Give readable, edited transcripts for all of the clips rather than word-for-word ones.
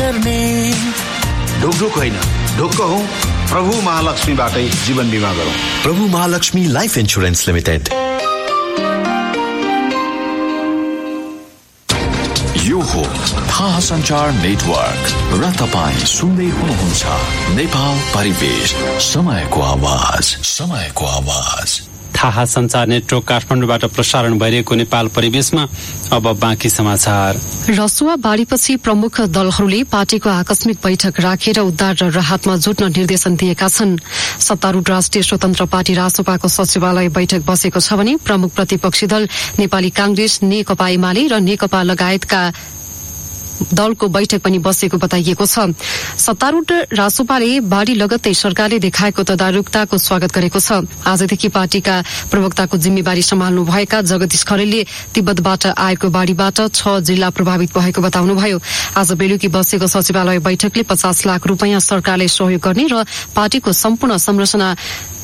गर्ने। ढोक होइन, ढोक्क हौ प्रभु महालक्ष्मीबाटै जीवन बिमा गरौँ। प्रभु महालक्ष्मी लाइफ इन्स्योरेन्स लिमिटेड। यो हो थाहा सञ्चार नेटवर्क र तपाईं सुन्दै हुनुहुन्छ नेपाल परिवेश, समयको आवाज। थाहा सञ्चार नेटवर्क काठमाडौँबाट प्रसारण भइरहेको नेपाल परिवेशमा अब बाँकी समाचार। रसुवा बाढीपछि प्रमुख दलहरूले पार्टीको आकस्मिक बैठक राखेर उद्धार र राहतमा जुट्न निर्देशन दिएका छन्। सत्तारूढ राष्ट्रिय स्वतन्त्र पार्टी रासोपाको सचिवालय बैठक बसेको छ भने प्रमुख प्रतिपक्षी दल नेपाली कांग्रेस, नेकपा एमाले र नेकपा लगायतका दलको बैठक पनि बसेको बताइएको छ। सत्तारूढ रासोपाले बाढी लगत्तै सरकारले देखाएको तदारुकताको स्वागत गरेको छ। आजदेखि पार्टीका प्रवक्ताको जिम्मेवारी सम्हाल्नुभएका जगदीश खरेलले तिब्बतबाट आएको बाढीबाट 6 जिल्ला प्रभावित भएको बताउनुभयो। आज बेलुकी बसेको सचिवालय बैठकले 50 लाख रुपियाँ सरकारले सहयोग गर्ने र पार्टीको सम्पूर्ण संरचना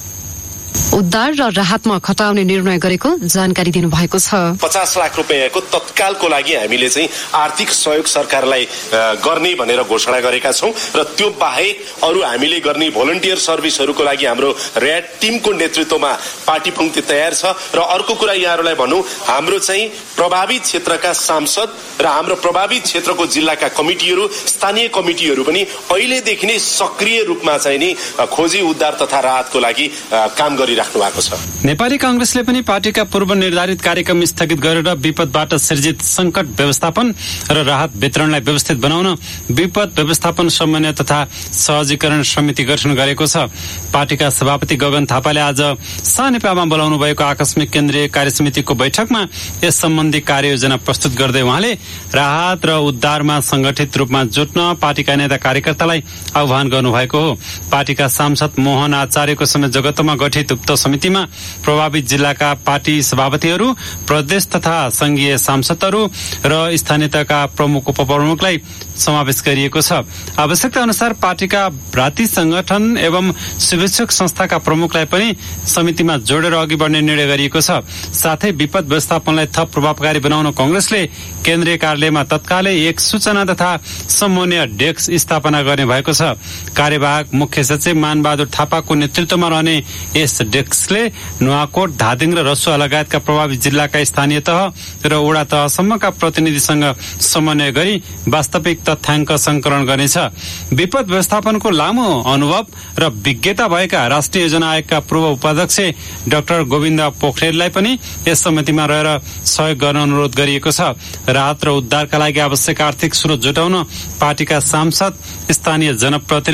उद्धार र राहतमा खटाउने निर्णय गरेको जानकारी दिनुभएको छ। 50 लाख रुपियाँको तत्कालको लागि हामीले चाहिँ आर्थिक सहयोग सरकारलाई गर्ने भनेर घोषणा गरेका छौं र त्यो बाहेक अरू हामीले गर्ने भोलन्टियर सर्भिसहरूको लागि हाम्रो र्याड टिमको नेतृत्वमा पार्टी पंक्ति तयार छ। र अर्को कुरा यहाँहरूलाई भनौं, हाम्रो चाहिँ प्रभावित क्षेत्रका सांसद र हाम्रो प्रभावित क्षेत्रको जिल्लाका कमिटीहरू, स्थानीय कमिटीहरू पनि अहिलेदेखि नै सक्रिय रूपमा चाहिँ नि खोजी उद्धार तथा राहतको लागि काम गरिराख्नु भएको छ। नेपाली कांग्रेसले पनि पार्टीका पूर्व निर्धारित कार्यक्रम स्थगित गरेर विपदबाट सृजित संकट व्यवस्थापन र राहत वितरणलाई व्यवस्थित बनाउन विपद व्यवस्थापन समन्वय तथा सहजीकरण समिति गठन गरेको छ। पार्टीका सभापति गगन थापाले आज सानेपामा बोलाउनु भएको आकस्मिक केन्द्रीय कार्यसमितिको बैठकमा यस सम्बन्धी कार्ययोजना प्रस्तुत गर्दै उहाँले राहत र उद्धारमा संगठित रूपमा जुट्न पार्टीका नेता कार्यकर्तालाई आह्वान गर्नुभएको हो। पार्टीका सांसद मोहन आचार्यको समेत जगतमा गठित उक्त समितिमा प्रभावित जिल्लाका पार्टी सभापतिहरू, प्रदेश तथा संघीय सांसदहरू र स्थानीय तहका प्रमुख उपप्रमुखलाई समावेश गरिएको छ। आवश्यकता अनुसार पार्टीका भ्राती संगठन एवं शुभेच्छुक संस्थाका प्रमुखलाई पनि समितिमा जोडेर अघि बढ्ने निर्णय गरिएको छ। साथै विपद व्यवस्थापनलाई थप प्रभावकारी बनाउन कांग्रेसले केन्द्रीय कार्यालयमा तत्कालै एक सूचना तथा समन्वय डेस्क स्थापना गर्ने भएको छ। कार्यवाहक मुख्य सचिव मानबहादुर थापाको नेतृत्वमा रहने यस डेस्कले नुवाकोट, धादिङ र रसुवा लगायतका प्रभावित जिल्लाका स्थानीय तह र वडा तहसम्मका प्रतिनिधिसँग समन्वय गरी वास्तविक तथ्याङ्क संकलन गर्नेछ। विपद व्यवस्थापनको लामो अनुभव र विज्ञता भएका राष्ट्रिय योजना आयोगका पूर्व उपाध्यक्ष डाक्टर गोविन्द पोखरेललाई पनि यस समितिमा रहेर सहयोग गर्न अनुरोध गरिएको छ। राहत र उद्धारका लागि आवश्यक आर्थिक स्रोत जुटाउन पार्टीका सांसद, स्थानीय जनप्रतिनिधि